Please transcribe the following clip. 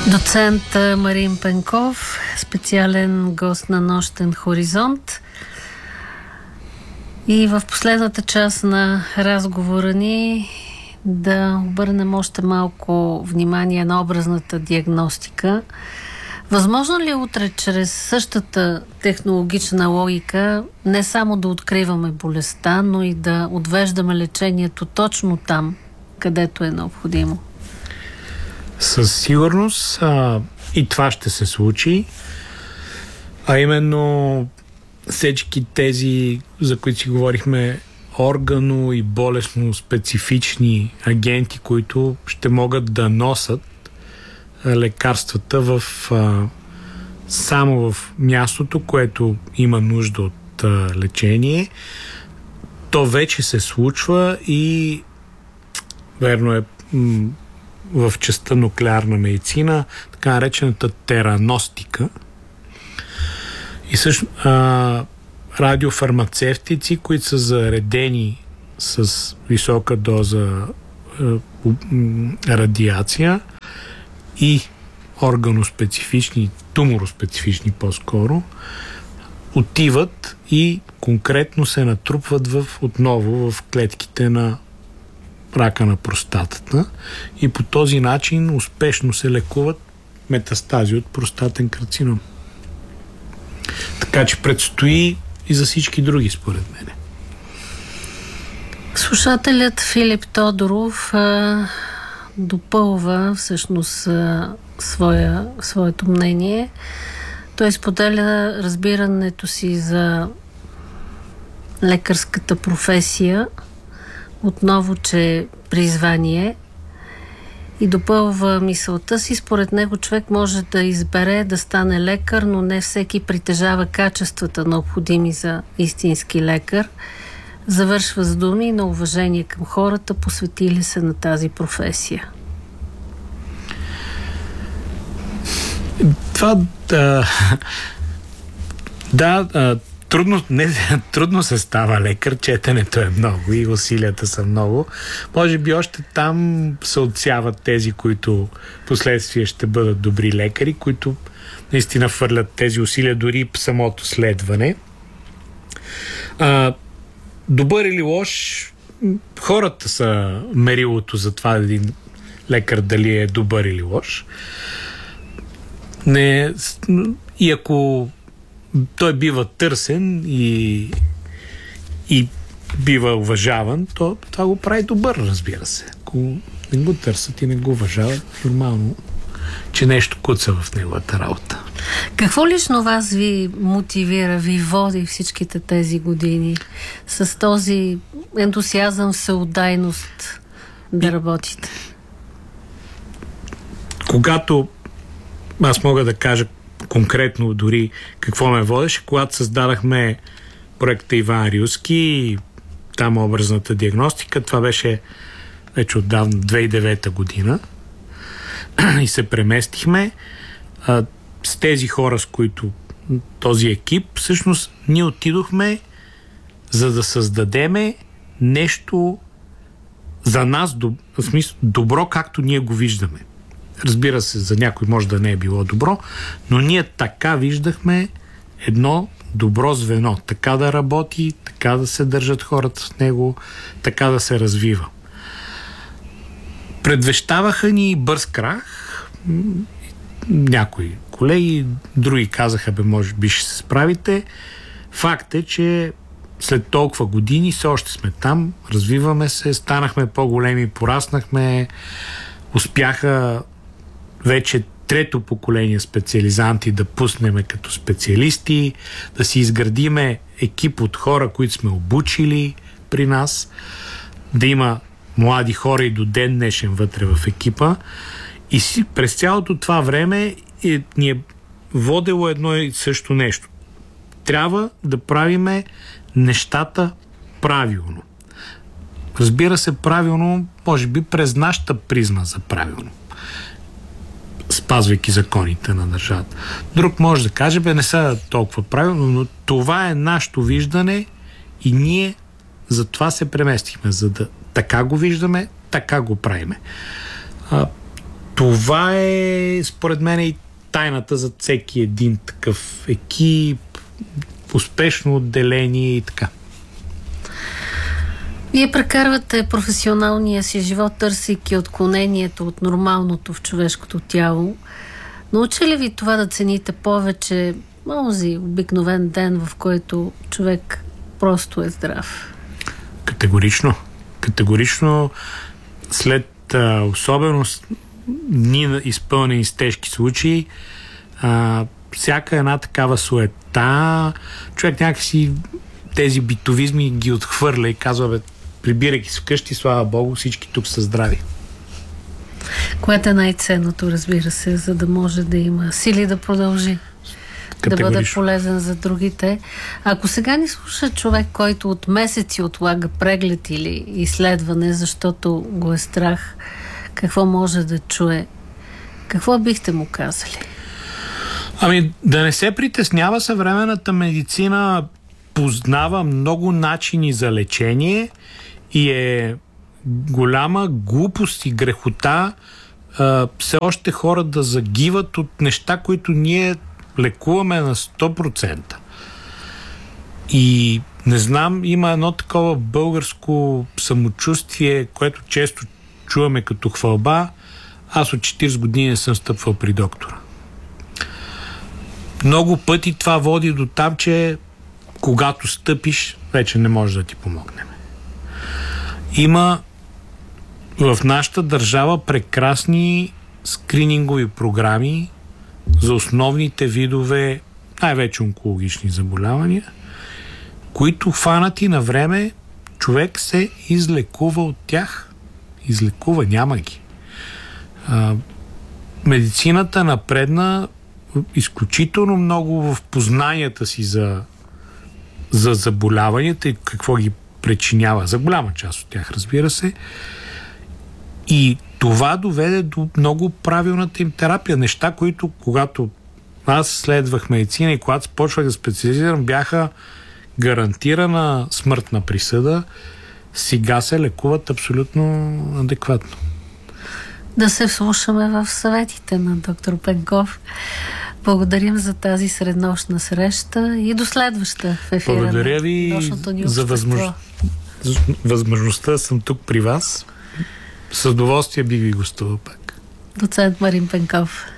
Доцент Марин Пенков, специален гост на Нощен хоризонт. И в последната част на разговора ни да обърнем още малко внимание на образната диагностика. Възможно ли утре чрез същата технологична логика не само да откриваме болестта, но и да отвеждаме лечението точно там, където е необходимо? Със сигурност и това ще се случи, а именно всички тези, за които си говорихме, органо и болестно специфични агенти, които ще могат да носят лекарствата само в мястото, което има нужда от лечение. То вече се случва и верно е в частта нуклеарна медицина, така наречената тераностика. И също радиофармацевтици, които са заредени с висока доза радиация и органоспецифични, тумороспецифични по-скоро, отиват и конкретно се натрупват отново в клетките на рака на простатата и по този начин успешно се лекуват метастази от простатен карцином. Така че предстои и за всички други, според мен. Слушателят Филип Тодоров допълва всъщност своето мнение. Той споделя разбирането си за лекарската професия, отново, че призвание, и допълва мисълта си. Според него човек може да избере да стане лекар, но не всеки притежава качествата, необходими за истински лекар. Завършва с думи на уважение към хората, посветили се на тази професия. Това трудно се става лекар, четенето е много и усилията са много. Може би още там се отсяват тези, които последствие ще бъдат добри лекари, които наистина фърлят тези усилия дори в самото следване. Добър или лош, хората са мерилото за това един лекар дали е добър или лош. И ако той бива търсен и бива уважаван, то това го прави добър, разбира се. Ако не го търсят и не го уважават, нормално, че нещо куца в неговата работа. Какво лично вас ви мотивира, ви води всичките тези години с този ентусиазъм, всеотдайност да работите? Когато аз мога да кажа конкретно дори какво ме водеше, когато създадахме проекта Иван Рилски и там образната диагностика, това беше вече отдавна 2009 година и се преместихме с тези хора, с които този екип, всъщност ние отидохме за да създадеме нещо за нас, в смисъл добро, както ние го виждаме. Разбира се, за някой може да не е било добро, но ние така виждахме едно добро звено. Така да работи, така да се държат хората с него, така да се развива. Предвещаваха ни бърз крах. Някои колеги, други казаха, може би ще се справите. Факт е, че след толкова години все още сме там, развиваме се, станахме по-големи, пораснахме, успяха вече трето поколение специализанти да пуснеме като специалисти, да си изградиме екип от хора, които сме обучили при нас, да има млади хора и до ден днешен вътре в екипа. И през цялото това време ни е водело едно и също нещо. Трябва да правиме нещата правилно. Разбира се, правилно, може би през нашата призма за правилно, спазвайки законите на държавата. Друг може да каже, не са толкова правилно, но това е нашето виждане и ние за това се преместихме, за да така го виждаме, така го правиме. това е, според мен, и тайната за всеки един такъв екип, успешно отделение и така. Вие прекарвате професионалния си живот, търсейки отклонението от нормалното в човешкото тяло. Научи ли ви това да цените повече този обикновен ден, в който човек просто е здрав? Категорично. Категорично след особено дни изпълнени с тежки случаи, всяка една такава суета, човек някакси тези битовизми ги отхвърля и казва, прибирайки се вкъщи, слава Богу, всички тук са здрави. Което е най-ценното, разбира се, за да може да има сили да продължи, да бъде полезен за другите. Ако сега ни слуша човек, който от месеци отлага преглед или изследване, защото го е страх, какво може да чуе? Какво бихте му казали? Да не се притеснява, съвременната медицина познава много начини за лечение и е голяма глупост и грехота все още хора да загиват от неща, които ние лекуваме на 100%. И не знам, има едно такова българско самочувствие, което често чуваме като хвалба. Аз от 40 години не съм стъпвал при доктора. Много пъти това води до там, че когато стъпиш, вече не може да ти помогнем. Има в нашата държава прекрасни скринингови програми за основните видове, най-вече онкологични заболявания, които хванати на време, човек се излекува от тях. Излекува, няма ги. Медицината напредна изключително много в познанията си за заболяванията и какво ги причинява. За голяма част от тях, разбира се. И това доведе до много правилната им терапия. Неща, които когато аз следвах медицина и когато почвах да специализирам, бяха гарантирана смъртна присъда. Сега се лекуват абсолютно адекватно. Да се вслушаме в съветите на доктор Пенков. Благодарим за тази среднощна среща и до следваща в ефира. Благодаря ви за възможността да съм тук при вас. С удоволствие бих ви гостувал пак. Доцент Марин Пенков.